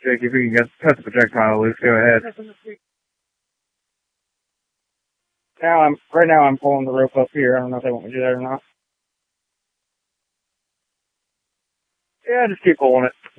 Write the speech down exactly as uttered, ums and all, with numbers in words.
Jake, if you can get cut the projectile loose, go ahead. Now I'm right now I'm pulling the rope up here. I don't know if they want me to do that or not. Yeah, just keep pulling it.